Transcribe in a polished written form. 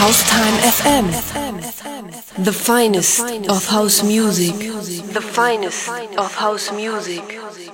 House-Time FM, the finest of house music, the finest of house music.